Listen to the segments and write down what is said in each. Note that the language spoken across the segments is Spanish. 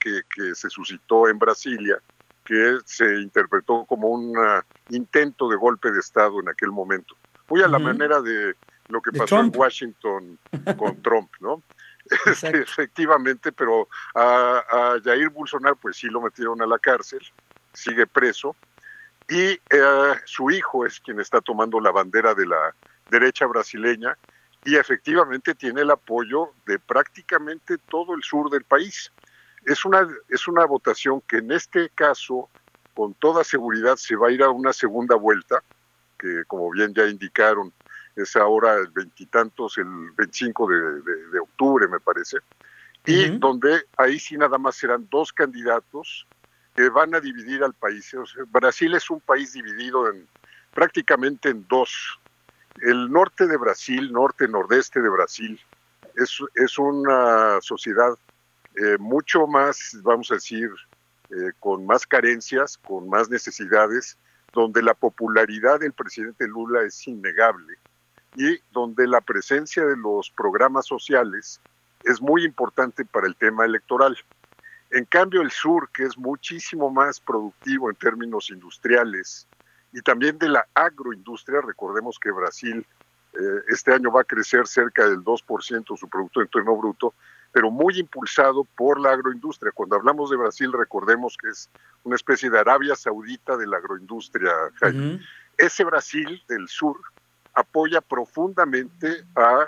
que se suscitó en Brasilia, que se interpretó como un intento de golpe de Estado en aquel momento. Muy a la manera de lo que De pasó en Trump. Washington con Trump, ¿no? Exacto. Efectivamente, pero a Jair Bolsonaro pues sí lo metieron a la cárcel, sigue preso, y su hijo es quien está tomando la bandera de la derecha brasileña, y efectivamente tiene el apoyo de prácticamente todo el sur del país. Es una votación que en este caso, con toda seguridad, se va a ir a una segunda vuelta, que como bien ya indicaron, es ahora el veintitantos, el 25 de octubre, me parece, y donde ahí sí nada más serán dos candidatos que van a dividir al país. O sea, Brasil es un país dividido prácticamente en dos. El norte de Brasil, norte-nordeste de Brasil, es una sociedad mucho más, vamos a decir, con más carencias, con más necesidades, donde la popularidad del presidente Lula es innegable y donde la presencia de los programas sociales es muy importante para el tema electoral. En cambio, el sur, que es muchísimo más productivo en términos industriales y también de la agroindustria, recordemos que Brasil este año va a crecer cerca del 2% su Producto Interno Bruto, pero muy impulsado por la agroindustria. Cuando hablamos de Brasil, recordemos que es una especie de Arabia Saudita de la agroindustria, Jaime. Ese Brasil del sur apoya profundamente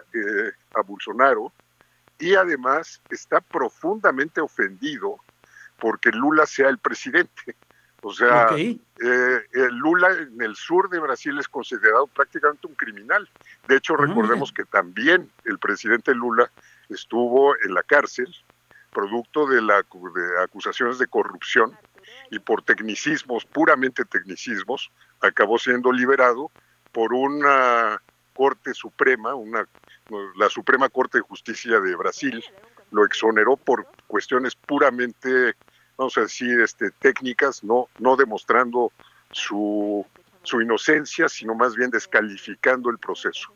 a Bolsonaro y además está profundamente ofendido porque Lula sea el presidente. O sea, Ok. Lula en el sur de Brasil es considerado prácticamente un criminal. De hecho, Ah, mira. recordemos que también el presidente Lula estuvo en la cárcel, producto de acusaciones de corrupción, y por tecnicismos, puramente tecnicismos, acabó siendo liberado por una Corte Suprema, la Suprema Corte de Justicia de Brasil, lo exoneró por cuestiones puramente, vamos a decir, técnicas, no demostrando su inocencia, sino más bien descalificando el proceso.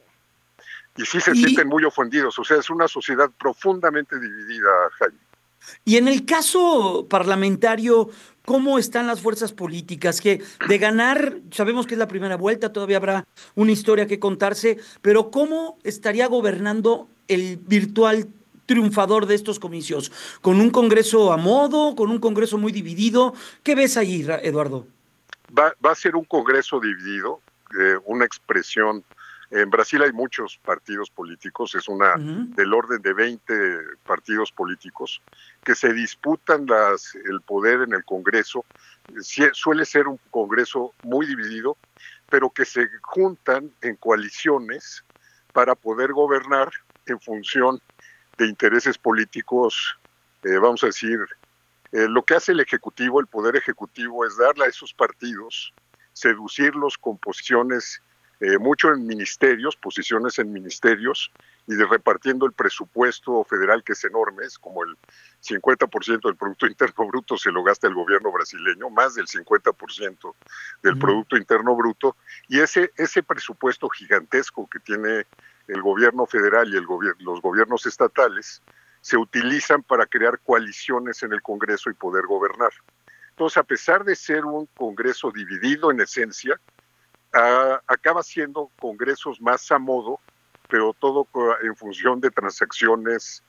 Y sí se sienten Y, muy ofendidos, o sea, es una sociedad profundamente dividida, Jaime. y en el caso parlamentario, ¿cómo están las fuerzas políticas? Que de ganar, sabemos que es la primera vuelta, todavía habrá una historia que contarse, pero ¿cómo estaría gobernando el virtual triunfador de estos comicios? ¿Con un Congreso a modo, con un Congreso muy dividido? ¿Qué ves ahí, Eduardo? Va a ser un Congreso dividido, una expresión. En Brasil hay muchos partidos políticos, es del orden de 20 partidos políticos que se disputan el poder en el Congreso. Suele ser un Congreso muy dividido, pero que se juntan en coaliciones para poder gobernar en función de intereses políticos, vamos a decir, lo que hace el Ejecutivo, el Poder Ejecutivo, es darle a esos partidos, seducirlos con posiciones, mucho en ministerios, posiciones en ministerios, y de repartiendo el presupuesto federal, que es enorme, es como el 50% del Producto Interno Bruto se lo gasta el gobierno brasileño, más del 50% del Producto Interno Bruto, y ese presupuesto gigantesco que tiene el gobierno federal y los gobiernos estatales, se utilizan para crear coaliciones en el Congreso y poder gobernar. Entonces, a pesar de ser un Congreso dividido en esencia, acaba siendo congresos más a modo, pero todo en función de transacciones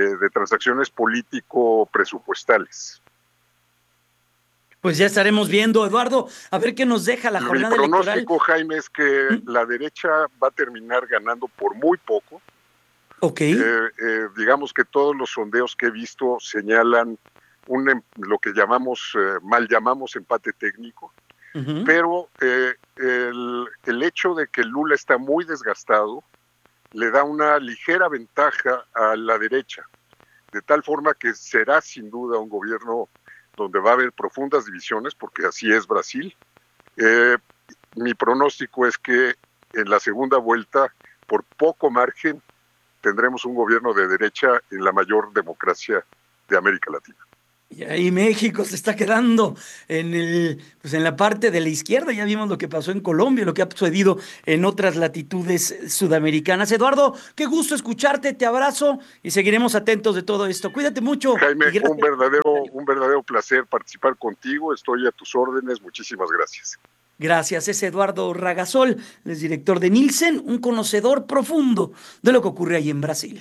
político-presupuestales. Pues ya estaremos viendo, Eduardo, a ver qué nos deja la Mi jornada electoral. pronóstico, Jaime, es que la derecha va a terminar ganando por muy poco. Ok. Digamos que todos los sondeos que he visto señalan lo que mal llamamos empate técnico, pero el hecho de que Lula está muy desgastado le da una ligera ventaja a la derecha, de tal forma que será sin duda un gobierno donde va a haber profundas divisiones, porque así es Brasil. Eh, Mi pronóstico es que en la segunda vuelta, por poco margen, tendremos un gobierno de derecha en la mayor democracia de América Latina. Y ahí México se está quedando pues en la parte de la izquierda. Ya vimos lo que pasó en Colombia, lo que ha sucedido en otras latitudes sudamericanas. Eduardo, qué gusto escucharte, te abrazo y seguiremos atentos de todo esto. Cuídate mucho Jaime, y gracias. un verdadero placer participar contigo. Estoy a tus órdenes. Muchísimas gracias. Gracias, es Eduardo Ragasol, él es director de Nielsen, un conocedor profundo de lo que ocurre ahí en Brasil.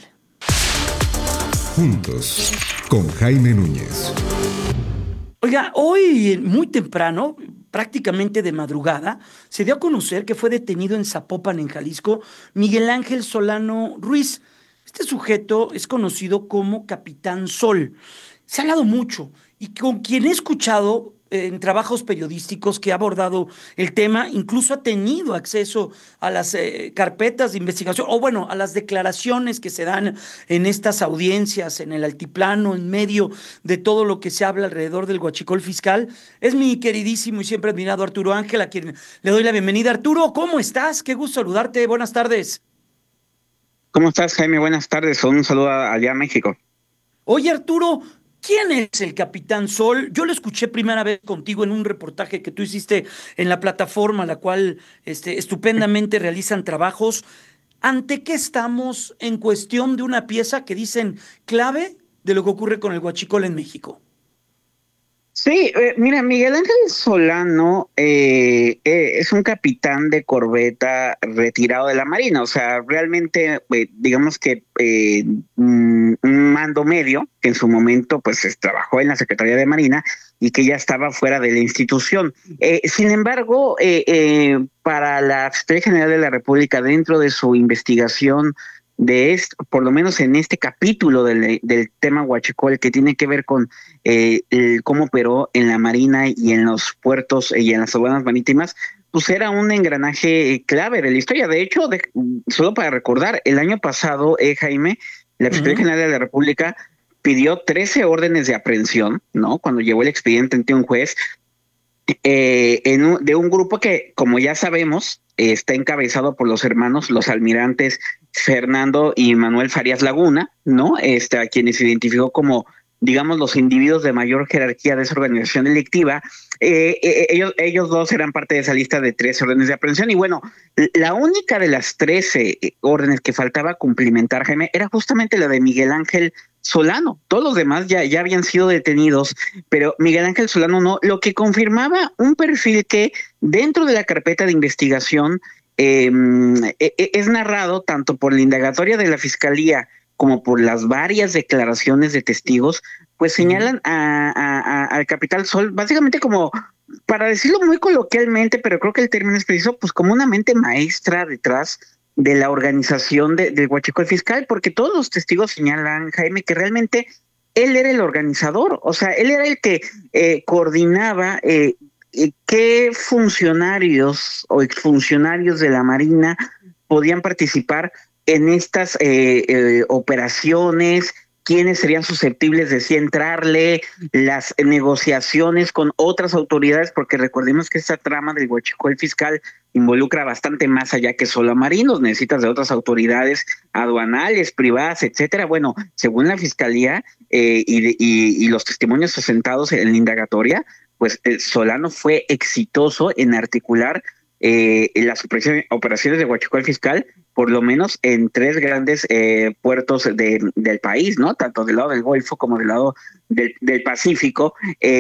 Juntos, con Jaime Núñez. Oiga, hoy muy temprano, prácticamente de madrugada, se dio a conocer que fue detenido en Zapopan, en Jalisco, Miguel Ángel Solano Ruiz. Este sujeto es conocido como Capitán Sol. Se ha hablado mucho y con quien he escuchado en trabajos periodísticos que ha abordado el tema, incluso ha tenido acceso a las carpetas de investigación, o bueno, a las declaraciones que se dan en estas audiencias, en el altiplano, en medio de todo lo que se habla alrededor del huachicol fiscal. Es mi queridísimo y siempre admirado Arturo Ángel, a quien le doy la bienvenida. Arturo, ¿cómo estás? Qué gusto saludarte. Buenas tardes. ¿Cómo estás, Jaime? Buenas tardes. Un saludo allá a México. Oye, Arturo, ¿quién es el Capitán Sol? Yo lo escuché primera vez contigo en un reportaje que tú hiciste en la plataforma, la cual estupendamente realizan trabajos. ¿Ante qué estamos en cuestión de una pieza que dicen clave de lo que ocurre con el huachicol en México? Sí, mira, Miguel Ángel Solano es un capitán de corbeta retirado de la Marina, o sea, realmente, digamos que un mando medio que en su momento pues trabajó en la Secretaría de Marina y que ya estaba fuera de la institución. Sin embargo, para la Fiscalía General de la República, dentro de su investigación de esto, por lo menos en este capítulo del tema Huachicol, que tiene que ver con cómo operó en la Marina y en los puertos y en las aduanas marítimas, pues era un engranaje clave de la historia. De hecho, solo para recordar, el año pasado, Jaime, la Fiscalía Ujú. General de la República pidió 13 órdenes de aprehensión, ¿no? Cuando llevó el expediente ante un juez, de un grupo que, como ya sabemos, está encabezado por los hermanos, los almirantes Fernando y Manuel Farías Laguna, ¿no? A quienes se identificó como, digamos, los individuos de mayor jerarquía de esa organización delictiva. Ellos dos eran parte de esa lista de 13 órdenes de aprehensión. Y bueno, la única de las 13 órdenes que faltaba cumplimentar, Jaime, era justamente la de Miguel Ángel Solano. Todos los demás ya habían sido detenidos, pero Miguel Ángel Solano no, lo que confirmaba un perfil que dentro de la carpeta de investigación es narrado tanto por la indagatoria de la Fiscalía como por las varias declaraciones de testigos, pues Ujú. señalan al Capitán Sol básicamente como, para decirlo muy coloquialmente, pero creo que el término es preciso, pues como una mente maestra detrás de la organización del Huachicol Fiscal, porque todos los testigos señalan, Jaime, que realmente él era el organizador, o sea, él era el que coordinaba qué funcionarios o exfuncionarios de la Marina podían participar en estas operaciones, quiénes serían susceptibles de sí entrarle, las negociaciones con otras autoridades, porque recordemos que esta trama del huachicol fiscal involucra bastante más allá que solo a marinos, necesitas de otras autoridades aduanales, privadas, etcétera. Bueno, según la fiscalía y los testimonios presentados en la indagatoria, pues Solano fue exitoso en articular las operaciones de huachicol fiscal, por lo menos en tres grandes puertos del país, ¿no? Tanto del lado del Golfo como del lado del Pacífico.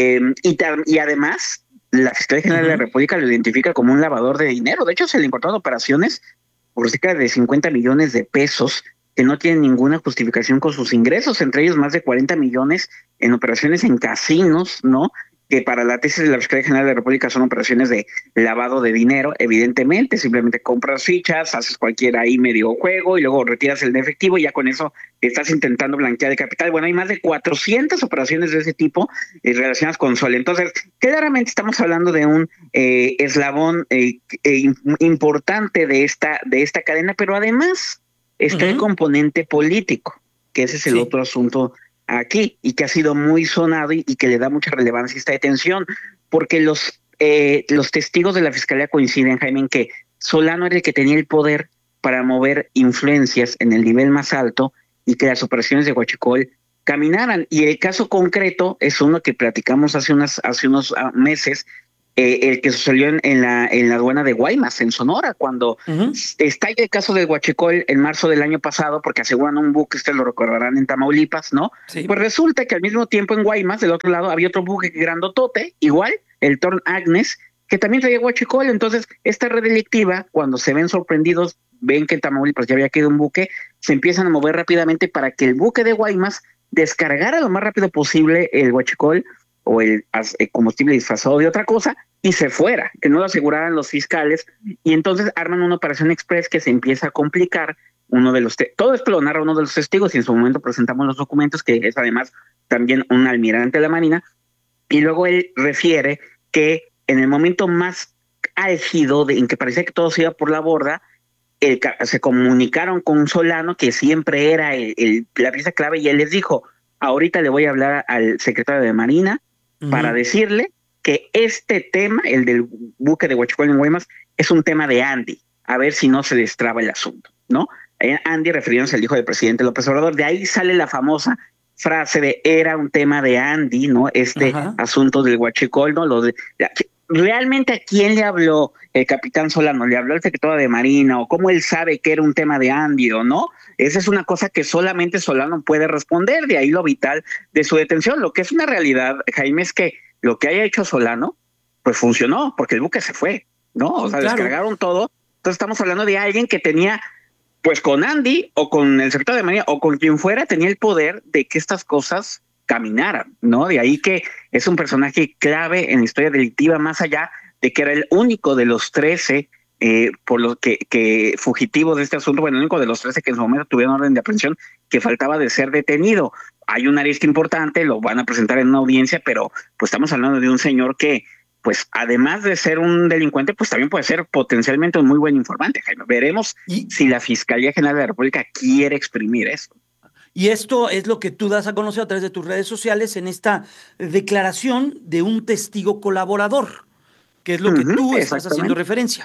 Y además, la Fiscalía General de la Ujú. República lo identifica como un lavador de dinero. De hecho, se le importaron operaciones por cerca de 50 millones de pesos que no tienen ninguna justificación con sus ingresos, entre ellos más de 40 millones en operaciones en casinos, ¿no? Que para la tesis de la Fiscalía General de la República son operaciones de lavado de dinero, evidentemente, simplemente compras fichas, haces cualquier ahí medio juego y luego retiras el de efectivo y ya con eso estás intentando blanquear el capital. Bueno, hay más de 400 operaciones de ese tipo relacionadas con Sol. Entonces, claramente estamos hablando de un eslabón importante de esta cadena, pero además está el Ujú. componente político, que ese es el Sí. otro asunto aquí y que ha sido muy sonado y que le da mucha relevancia a esta detención, porque los testigos de la fiscalía coinciden, Jaime, en que Solano era el que tenía el poder para mover influencias en el nivel más alto y que las operaciones de Huachicol caminaran. Y el caso concreto es uno que platicamos hace unos meses, el que sucedió en la aduana de Guaymas, en Sonora, cuando estalla el caso del Huachicol en marzo del año pasado, porque aseguran un buque, ustedes lo recordarán, en Tamaulipas, ¿no? Sí. Pues resulta que al mismo tiempo en Guaymas, del otro lado, había otro buque grandotote, igual, el Torn Agnes, que también traía Huachicol. Entonces, esta red delictiva, cuando se ven sorprendidos, ven que en Tamaulipas ya había quedado un buque, se empiezan a mover rápidamente para que el buque de Guaymas descargara lo más rápido posible el Huachicol o el combustible disfrazado de otra cosa y se fuera, que no lo aseguraran los fiscales, y entonces arman una operación express que se empieza a complicar. Todo esto lo narra uno de los testigos y en su momento presentamos los documentos, que es además también un almirante de la Marina, y luego él refiere que en el momento más álgido en que parecía que todo se iba por la borda, se comunicaron con Solano, que siempre era la pieza clave, y él les dijo: ahorita le voy a hablar al secretario de Marina para decirle que este tema, el del buque de Huachicol en Guaymas, es un tema de Andy, a ver si no se destraba el asunto, ¿no? Andy, refiriéndose al hijo del presidente López Obrador. De ahí sale la famosa frase de era un tema de Andy, ¿no? Asunto del Huachicol, ¿no? ¿Realmente a quién le habló el capitán Solano? ¿Le habló al secretario de Marina? ¿O cómo él sabe que era un tema de Andy o no? Esa es una cosa que solamente Solano puede responder, de ahí lo vital de su detención. Lo que es una realidad, Jaime, es que lo que haya hecho Solano, pues funcionó, porque el buque se fue, ¿no? O sea, claro, descargaron todo. Entonces estamos hablando de alguien que tenía, pues con Andy o con el secretario de Marina o con quien fuera, tenía el poder de que estas cosas caminaran, ¿no? De ahí que es un personaje clave en la historia delictiva, más allá de que era el único de los 13 por los que fugitivos de este asunto, bueno, el único de los 13 que en su momento tuvieron orden de aprehensión, que faltaba de ser detenido. Hay una arista importante, lo van a presentar en una audiencia, pero pues estamos hablando de un señor que, pues además de ser un delincuente, pues también puede ser potencialmente un muy buen informante, Jaime. Veremos si la Fiscalía General de la República quiere exprimir eso. Y esto es lo que tú das a conocer a través de tus redes sociales en esta declaración de un testigo colaborador, que es lo que tú estás haciendo referencia.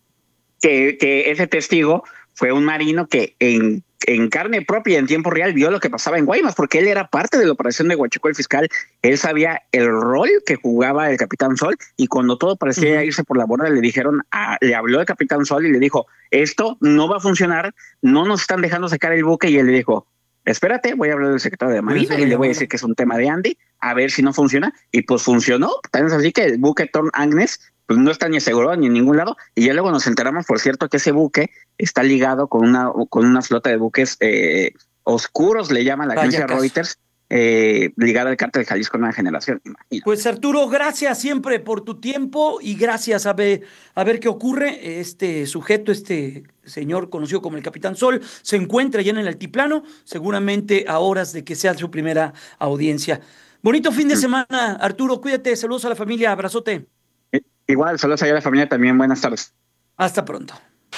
Que ese testigo fue un marino que en carne propia, en tiempo real, vio lo que pasaba en Guaymas, porque él era parte de la operación de Huachicol fiscal. Él sabía el rol que jugaba el Capitán Sol, y cuando todo parecía irse por la borda, le habló el Capitán Sol y le dijo: esto no va a funcionar, no nos están dejando sacar el buque. Y él le dijo: espérate, voy a hablar del secretario de Marina y le voy a decir que es un tema de Andy, a ver si no funciona. Y pues funcionó. Tan es así que el buque Torn Agnes pues no está ni asegurado ni en ningún lado. Y ya luego nos enteramos, por cierto, que ese buque está ligado con una flota de buques oscuros, le llaman la agencia Reuters, ligada al cártel de Jalisco Nueva Generación. Imagínate. Pues Arturo, gracias siempre por tu tiempo y gracias a ver qué ocurre. Este sujeto, este señor conocido como el Capitán Sol, se encuentra ya en el altiplano, seguramente a horas de que sea su primera audiencia. Bonito fin de semana, Arturo, cuídate, saludos a la familia, abrazote. Igual, saludos allá a la familia también, buenas tardes. Hasta pronto.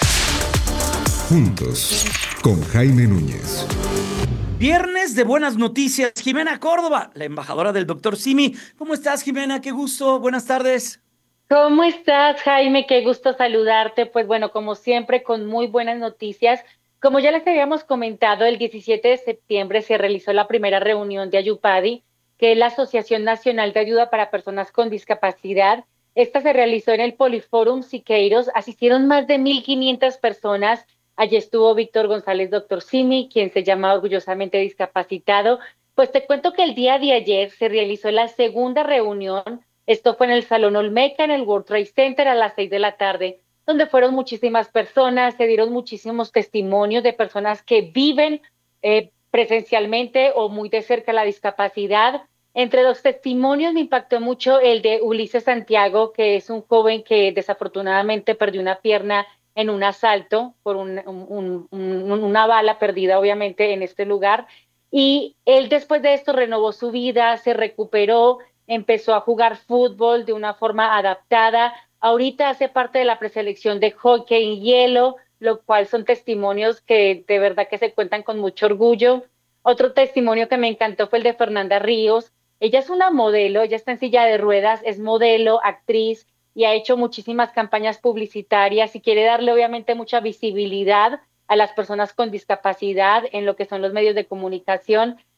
Juntos, con Jaime Núñez. Viernes de buenas noticias. Jimena Córdoba, la embajadora del doctor Simi. ¿Cómo estás, Jimena? Qué gusto. Buenas tardes. ¿Cómo estás, Jaime? Qué gusto saludarte. Pues bueno, como siempre, con muy buenas noticias. Como ya les habíamos comentado, el 17 de septiembre se realizó la primera reunión de Ayupadi, que es la Asociación Nacional de Ayuda para Personas con Discapacidad. Esta se realizó en el Poliforum Siqueiros. Asistieron más de 1,500 personas. Allí estuvo Víctor González, doctor Simi, quien se llama orgullosamente discapacitado. Pues te cuento que el día de ayer se realizó la segunda reunión. Esto fue en el Salón Olmeca, en el World Trade Center, a las 6 de la tarde, donde fueron muchísimas personas, se dieron muchísimos testimonios de personas que viven presencialmente o muy de cerca la discapacidad. Entre los testimonios me impactó mucho el de Ulises Santiago, que es un joven que desafortunadamente perdió una pierna en un asalto por una bala perdida, obviamente, en este lugar. Y él después de esto renovó su vida, se recuperó, empezó a jugar fútbol de una forma adaptada. Ahorita hace parte de la preselección de hockey en hielo, lo cual son testimonios que de verdad que se cuentan con mucho orgullo. Otro testimonio que me encantó fue el de Fernanda Ríos. Ella es una modelo, ella está en silla de ruedas, es modelo, actriz y ha hecho muchísimas campañas publicitarias y quiere darle obviamente mucha visibilidad a las personas con discapacidad en lo que son los medios de comunicación.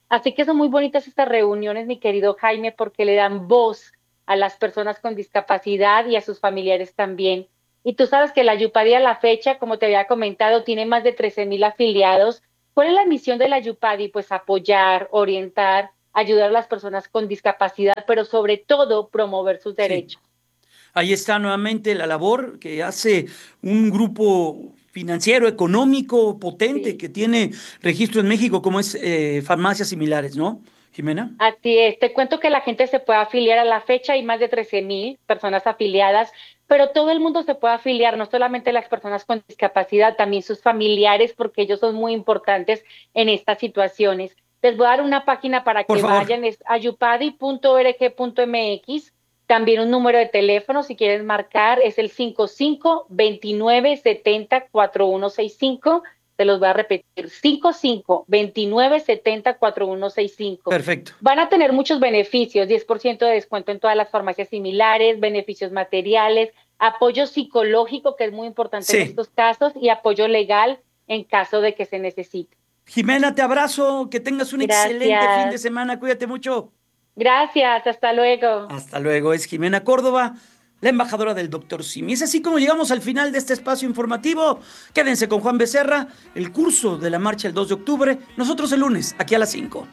Así que son muy bonitas estas reuniones, mi querido Jaime, porque le dan voz a las personas con discapacidad y a sus familiares también. Y tú sabes que la Yupadi a la fecha, como te había comentado, tiene más de 13,000 afiliados. ¿Cuál es la misión de la Yupadi? Pues apoyar, orientar, ayudar a las personas con discapacidad, pero sobre todo promover sus derechos. Sí. Ahí está nuevamente la labor que hace un grupo financiero, económico, potente, Sí. que tiene registro en México, como es Farmacias Similares, ¿no, Jimena? Así es, te cuento que la gente se puede afiliar a la fecha, hay más de 13,000 personas afiliadas, pero todo el mundo se puede afiliar, no solamente las personas con discapacidad, también sus familiares, porque ellos son muy importantes en estas situaciones. Les voy a dar una página para Por que favor. vayan, es ayupadi.org.mx, también un número de teléfono, si quieren marcar, es el 55-2970-4165. Te los voy a repetir, 55-2970-4165. Perfecto. Van a tener muchos beneficios, 10% de descuento en todas las farmacias similares, beneficios materiales, apoyo psicológico, que es muy importante Sí. en estos casos, y apoyo legal en caso de que se necesite. Jimena, te abrazo, que tengas un excelente fin de Gracias. semana, cuídate mucho. Gracias, hasta luego. Hasta luego, es Jimena Córdoba, la embajadora del Dr. Simi. Es así como llegamos al final de este espacio informativo. Quédense con Juan Becerra, el curso de la marcha el 2 de octubre, nosotros el lunes, aquí a las 5.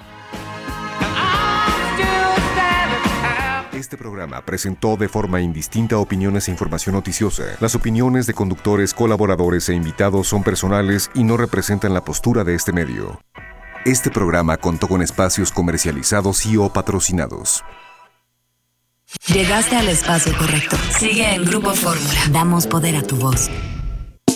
Este programa presentó de forma indistinta opiniones e información noticiosa. Las opiniones de conductores, colaboradores e invitados son personales y no representan la postura de este medio. Este programa contó con espacios comercializados y o patrocinados. Llegaste al espacio correcto. Sigue en Grupo Fórmula. Damos poder a tu voz.